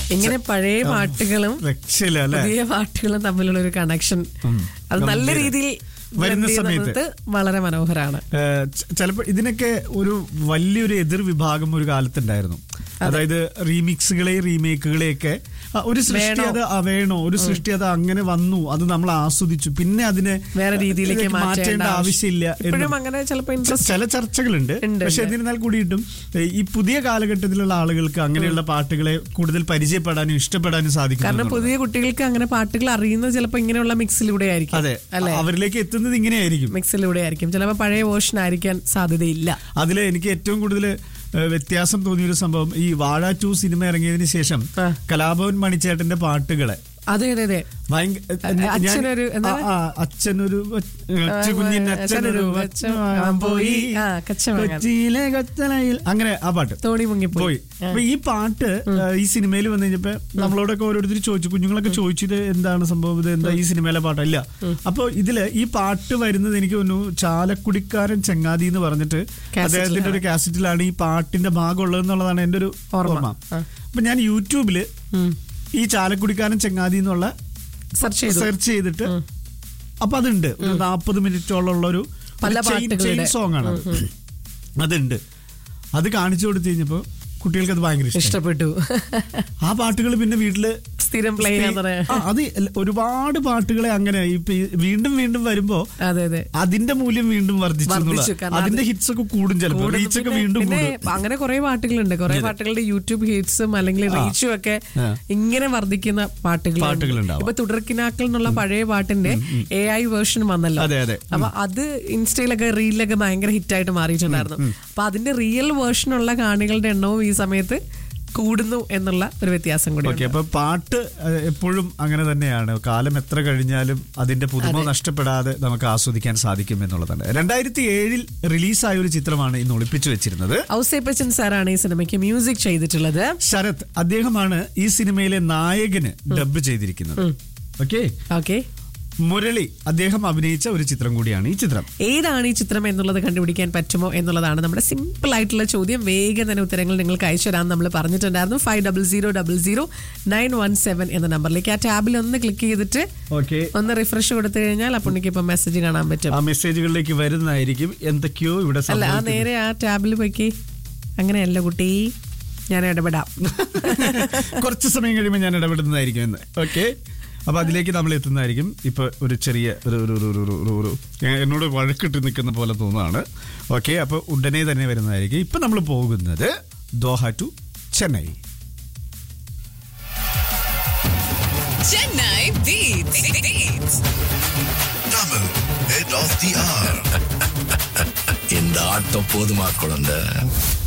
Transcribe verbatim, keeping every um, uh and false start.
ഇങ്ങനെ പഴയ പാട്ടുകളും പുതിയ പാട്ടുകളും തമ്മിലുള്ള ഒരു കണക്ഷൻ അത് നല്ല രീതിയിൽ വരുന്ന സമയത്ത് വളരെ മനോഹരമാണ്. ചിലപ്പോൾ ഇതിനൊക്കെ ഒരു വലിയൊരു എതിർ വിഭാഗം ഒരു കാലത്തുണ്ടായിരുന്നു. അതായത് റീമിക്സുകളെ റീമേക്കുകളെയൊക്കെ ഒരു സൃഷ്ടി അത് വേണോ, ഒരു സൃഷ്ടി അത് അങ്ങനെ വന്നു, അത് നമ്മൾ ആസ്വദിച്ചു, പിന്നെ അതിനെ വേറെ രീതിയിലേക്ക് മാറ്റേണ്ട ആവശ്യമില്ല. ചില ചർച്ചകളുണ്ട്. പക്ഷെ എന്നിരുന്നാൽ കൂടിയിട്ടും ഈ പുതിയ കാലഘട്ടത്തിലുള്ള ആളുകൾക്ക് അങ്ങനെയുള്ള പാട്ടുകളെ കൂടുതൽ പരിചയപ്പെടാനും ഇഷ്ടപ്പെടാനും സാധിക്കും. കാരണം പുതിയ കുട്ടികൾക്ക് അങ്ങനെ പാട്ടുകൾ അറിയുന്നത് ചിലപ്പോൾ ഇങ്ങനെയുള്ള മിക്സിലൂടെ ആയിരിക്കും. അതെ, അവരിലേക്ക് എത്തുന്നത് ഇങ്ങനെയായിരിക്കും, മിക്സിലൂടെ ആയിരിക്കും. ചിലപ്പോൾ പഴയ വേർഷൻ ആയിരിക്കാൻ സാധ്യതയില്ല. അതിൽ എനിക്ക് ഏറ്റവും കൂടുതൽ വ്യത്യാസം തോന്നിയൊരു സംഭവം, ഈ വാഴ ടു സിനിമ ഇറങ്ങിയതിന് ശേഷം കലാഭവൻ മണിച്ചേട്ടന്റെ പാട്ടുകളെ അതെ അതെ അതെ അച്ഛനൊരു കുഞ്ഞിനച്ഛനൊരു കൊച്ചിയിലെ കൊച്ചലയിൽ അങ്ങനെ ആ പാട്ട് തോണി മുങ്ങി പോയി. അപ്പൊ ഈ പാട്ട് ഈ സിനിമയിൽ വന്നു കഴിഞ്ഞപ്പോ നമ്മളോടൊക്കെ ഓരോരുത്തർ ചോദിച്ചു, കുഞ്ഞുങ്ങളൊക്കെ ചോദിച്ചത് എന്താണ് സംഭവം, ഇത് എന്താ ഈ സിനിമയിലെ പാട്ടല്ല. അപ്പൊ ഇതില് ഈ പാട്ട് വരുന്നത് എനിക്ക് തോന്നുന്നു ചാലക്കുടിക്കാരൻ ചങ്ങാതി എന്ന് പറഞ്ഞിട്ട് അദ്ദേഹത്തിന്റെ ഒരു കാസറ്റിലാണ് ഈ പാട്ടിന്റെ ഭാഗം ഉള്ളതെന്നുള്ളതാണ് എന്റെ ഒരു ഓർമ്മ. അപ്പൊ ഞാൻ യൂട്യൂബില് ഈ ചാലക്കുടിക്കാരൻ ചങ്ങാതി എന്നുള്ള സെർച്ച് ചെയ്തിട്ട് അപ്പൊ അതുണ്ട്, ഒരു നാപ്പത് മിനിറ്റോളം ഉള്ള ഒരു സോങ് ആണ്, അതുണ്ട്. അത് കാണിച്ചു കൊടുത്തു കഴിഞ്ഞപ്പോ കുട്ടികൾക്ക് അത് ഭയങ്കര ഇഷ്ടപ്പെട്ടു. ആ പാട്ടുകൾ പിന്നെ വീട്ടില് സ്ഥിരം പ്ലേ അത് ഒരുപാട് പാട്ടുകളെ അങ്ങനെ വീണ്ടും വീണ്ടും വരുമ്പോ അതിന്റെ മൂല്യം വീണ്ടും വർദ്ധിച്ചു, അതിന്റെ ഹിറ്റ്സ് ഒക്കെ കൂടും, ചിലപ്പോൾ റീച്ച് ഒക്കെ വീണ്ടും കൂടും. അങ്ങനെ കുറെ പാട്ടുകളുണ്ട്, കുറെ പാട്ടുകളുടെ യൂട്യൂബ് ഹിറ്റ്സും അല്ലെങ്കിൽ റീച്ചും ഒക്കെ ഇങ്ങനെ വർദ്ധിക്കുന്ന പാട്ടുകളുണ്ട്. ഇപ്പൊ തുടർക്കിനാക്കൾ എന്നുള്ള പഴയ പാട്ടിന്റെ എ ഐ വേർഷൻ വന്നല്ലോ. അപ്പൊ അത് ഇൻസ്റ്റയിലൊക്കെ റീലിലൊക്കെ ഭയങ്കര ഹിറ്റായിട്ട് മാറിയിട്ടുണ്ടായിരുന്നു. അപ്പൊ അതിന്റെ റിയൽ വേർഷനുള്ള കാണികളുടെ എണ്ണവും ഈ സമയത്ത് കൂടുന്നു എന്നുള്ള ഒരു വ്യത്യാസം കൂടി. ഓക്കെ, അപ്പൊ പാട്ട് എപ്പോഴും അങ്ങനെ തന്നെയാണ്, കാലം എത്ര കഴിഞ്ഞാലും അതിന്റെ പുതുമ നഷ്ടപ്പെടാതെ നമുക്ക് ആസ്വദിക്കാൻ സാധിക്കും എന്നുള്ളതാണ്. രണ്ടായിരത്തി ഏഴിൽ റിലീസായ ഒരു ചിത്രമാണ് ഇന്ന് ഒളിപ്പിച്ചു വെച്ചിരുന്നത്. ഔസേപ്പച്ചൻ സാറാണ് ഈ സിനിമയ്ക്ക് മ്യൂസിക് ചെയ്തിട്ടുള്ളത്. ശരത് അദ്ദേഹമാണ് ഈ സിനിമയിലെ നായകന് ഡബ് ചെയ്തിരിക്കുന്നത്. ഓക്കെ ഓക്കെ മുരളി അദ്ദേഹം അഭിനയിച്ച ഒരു ചിത്രം കൂടിയാണ് ഈ ചിത്രം. ഏതാണ് ഈ ചിത്രം എന്നുള്ളത് കണ്ടുപിടിക്കാൻ പറ്റുമോ എന്നുള്ളതാണ് നമ്മുടെ സിമ്പിൾ ആയിട്ടുള്ള ചോദ്യം. വേഗം തന്നെ ഉത്തരങ്ങൾ നിങ്ങൾക്ക് അയച്ചു തരാൻ നമ്മൾ പറഞ്ഞിട്ടുണ്ടായിരുന്നു. Five double zero double zero nine one seven എന്ന നമ്പറിലേക്ക് ആ ടാബിൽ ഒന്ന് ക്ലിക്ക് ചെയ്തിട്ട് ഒന്ന് റിഫ്രഷ് കൊടുത്തു കഴിഞ്ഞാൽ അപ്പോഴേക്ക് ഇപ്പൊ മെസ്സേജ് കാണാൻ പറ്റും. ആ മെസ്സേജുകളിലേക്ക് വരുന്നതായിരിക്കും. എന്തൊക്കെയോ ഇവിടെ അല്ല, ആ നേരെ ആ ടാബിൽ പോയി. അങ്ങനെയല്ല കുട്ടി, ഞാൻ ഇടപെടാം. കുറച്ച് സമയം കഴിയുമ്പോൾ ഞാൻ ഇടപെടുന്നതായിരിക്കും എന്ന്. ഓക്കെ, അപ്പൊ അതിലേക്ക് നമ്മൾ എത്തുന്നതായിരിക്കും. ഇപ്പൊ ഒരു ചെറിയ ഒരു എന്നോട് വഴക്കിട്ട് നിൽക്കുന്ന പോലെ തോന്നുകയാണ്. ഓക്കെ, അപ്പൊ ഉടനെ തന്നെ വരുന്നതായിരിക്കും. ഇപ്പൊ നമ്മൾ പോകുന്നത് Doha to Chennai. Chennai beats Tamil head of the R. இந்த ஆட்டம் போதுமா குழந்தை?